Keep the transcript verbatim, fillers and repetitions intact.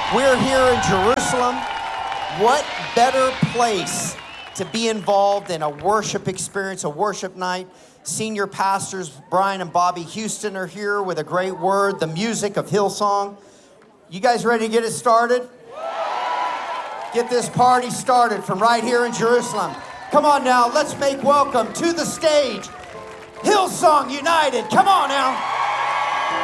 We're here in Jerusalem. What better place to be involved in a worship experience, a worship night? Senior pastors Brian and Bobby Houston are here with a great word, the music of Hillsong. You guys ready to get it started? Get this party started from right here in Jerusalem. Come on now, let's make welcome to the stage, Hillsong United. Come on now.